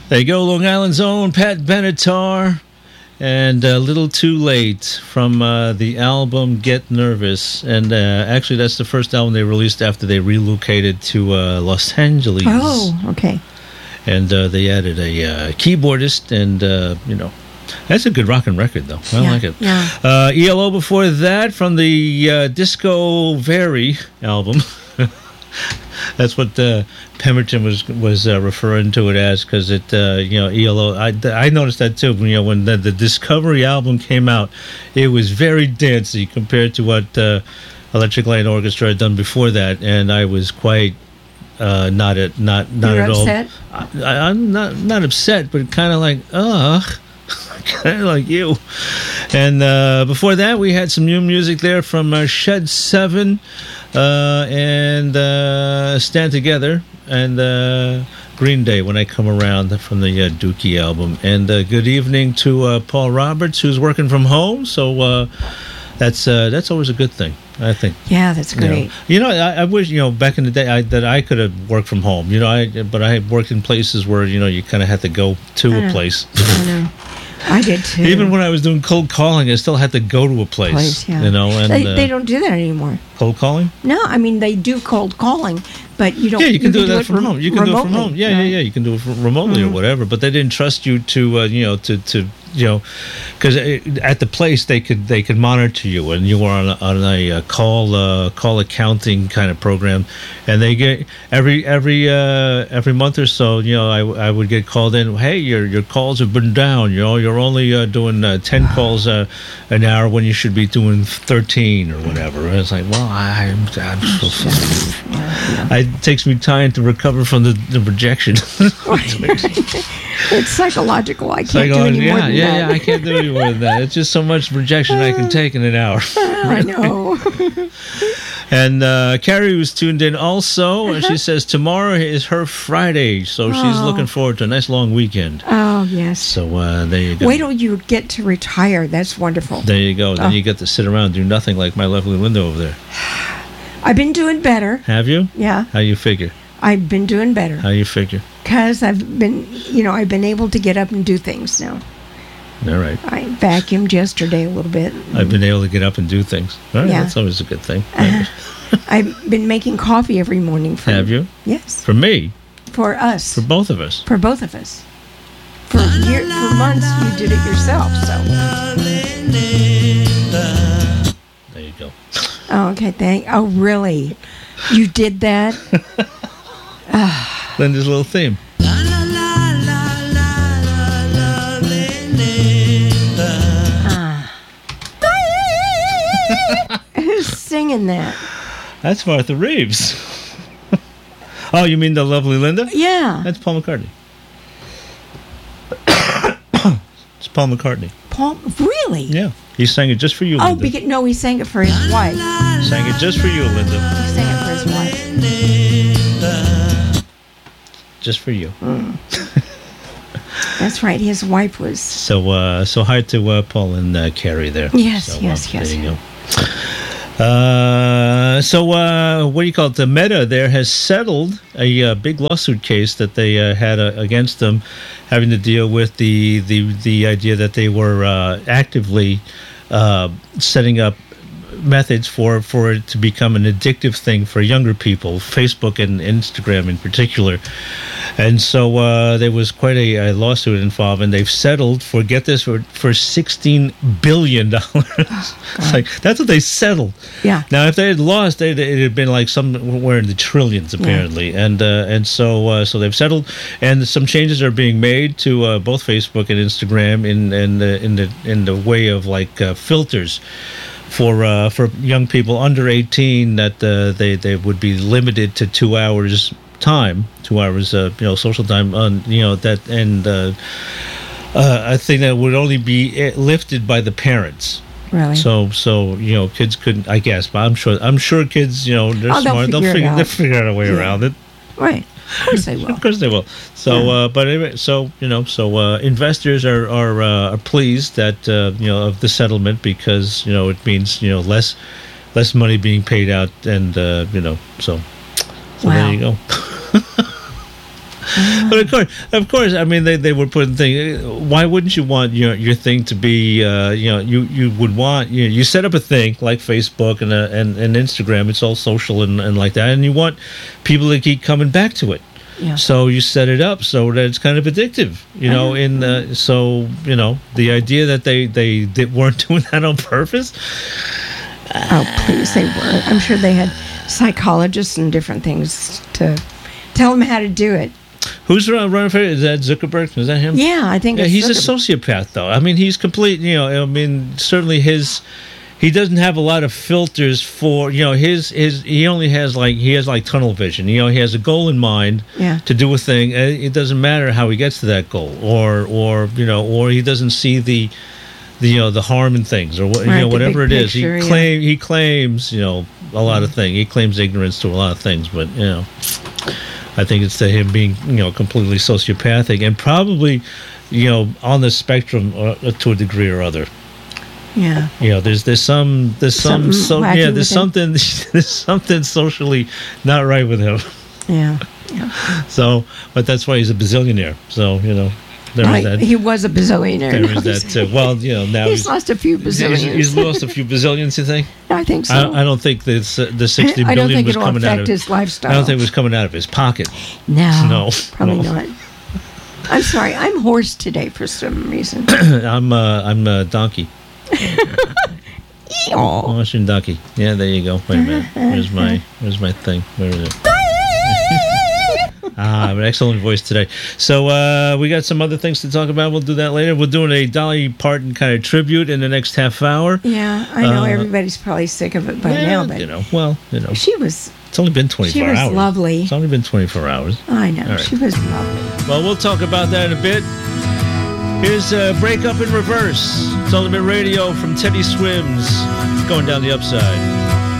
There you go, Long Island's own Pat Benatar, and A Little Too Late from the album Get Nervous. And actually, that's the first album they released after they relocated to Los Angeles. Oh, okay. And they added a keyboardist, and, that's a good rockin' record, though. I like it. Yeah. ELO before that from the Disco Very album. That's what Pemberton was referring to it as, because it, ELO. I noticed that too. When the Discovery album came out, it was very dancey compared to what Electric Light Orchestra had done before that, and I was quite not at all. Upset? I'm not upset, but kind of like, kind of like you. And before that, we had some new music there from Shed 7 and Stand Together, and Green Day, When I Come Around, from the Dookie album. And good evening to Paul Roberts, who's working from home. So that's always a good thing, I think. Yeah, that's great. I wish, back in the day that I could have worked from home. But I worked in places where you kind of had to go to a place. I know. I did too. Even when I was doing cold calling, I still had to go to a place. Yeah. And they don't do that anymore. Cold calling? No, I mean they do cold calling, but you don't. Yeah, you can do that from home. You can do it from home. Yeah, right? You can do it remotely or whatever. But they didn't trust you to, because at the place they could monitor you, and you were on a call accounting kind of program, and they get every month or so. I would get called in. Hey, your calls have been down. You're only doing 10 calls an hour when you should be doing 13 or whatever. And it's like, well, it takes me time to recover from the rejection. It's psychological. I can't do any more than that. Yeah, I can't do any more than that. It's just so much rejection I can take in an hour. I know. And Carrie was tuned in also, and she says tomorrow is her Friday, so she's looking forward to a nice long weekend. Oh, yes. So there you go. Wait till you get to retire. That's wonderful. There you go. Then you get to sit around and do nothing like my lovely Linda over there. I've been doing better. Have you? Yeah. How you figure? I've been doing better. How you figure? Because I've been able to get up and do things now. All right. I vacuumed yesterday a little bit. I've been able to get up and do things. All right, Yeah. That's always a good thing. I've been making coffee every morning. Have you? Yes. For me? For us. For both of us? For both of us. For months you did it yourself, so. There you go. Oh, okay, oh, really? You did that? Linda's little theme. Who's singing that? That's Martha Reeves. Oh, you mean the lovely Linda? Yeah. That's Paul McCartney. It's Paul McCartney. Paul, really? Yeah. He sang it just for you, Oh, Linda. no, he sang it for his wife. He sang it just for you, Linda. He sang it for his wife. Just for you. That's right. His wife was. So hi to Paul and Carrie there. Yes, so, yes. There you go. What do you call it? The Meta there has settled a big lawsuit case that they had against them, having to deal with the idea that they were actively setting up methods for it to become an addictive thing for younger people, Facebook and Instagram in particular. And so there was quite a lawsuit involved, and they've settled for, get this, for $16 billion. It's like, that's what they settled. Yeah. Now, if they had lost, it had been like somewhere in the trillions, apparently. Yeah. And so they've settled, and some changes are being made to both Facebook and Instagram in the way of like filters for young people under 18, that they would be limited to 2 hours social time on that, and I think that would only be lifted by the parents. Really? So kids couldn't, I guess, but I'm sure kids, they're smart. They'll figure out a way around it. Right. Of course they will. Of course they will. So, but anyway, investors are pleased that of the settlement, because it means less money being paid out, and so wow. there you go. But of course, I mean, they were putting things. Why wouldn't you want your thing to be? You would want you set up a thing like Facebook and Instagram. It's all social and like that, and you want people to keep coming back to it. Yeah. So you set it up so that it's kind of addictive, so the idea that they weren't doing that on purpose. Oh, please, they weren't. I'm sure they had psychologists and different things to tell them how to do it. Who's running for it? Is that Zuckerberg? Is that him? Yeah, I think it's he's a Zuckerberg. sociopath, though. I mean, he's complete. Certainly he doesn't have a lot of filters for he only has like tunnel vision. He has a goal in mind to do a thing. It doesn't matter how he gets to that goal, or he doesn't see the harm in things, or whatever it is. Picture, He claims a lot of things. He claims ignorance to a lot of things, but I think it's to him being completely sociopathic and probably on the spectrum to a degree or other. Yeah. There's something socially not right with him. Yeah. So, but that's why he's a bazillionaire. So there is that. He was a bazillionaire. There is that too. Well, now he's lost a few bazillions. He's lost a few bazillions. You think? I think so. I don't think the 60 I don't billion think was it'll coming out affect of his lifestyle. I don't think it was coming out of his pocket. No, probably no. not. I'm sorry. I'm hoarse today for some reason. I'm donkey. Washington donkey. Yeah, there you go. Wait a minute. Where's my thing? Where is it? I have an excellent voice today. So we got some other things to talk about. We'll do that later. We're doing a Dolly Parton kind of tribute in the next half hour. Yeah, I know everybody's probably sick of it by now, but she was. It's only been 24 hours. She was lovely. It's only been 24 hours. I know. Right. She was lovely. Well, we'll talk about that in a bit. Here's Break Up in Reverse. It's Ultimate Radio from Teddy Swims. Going down the upside.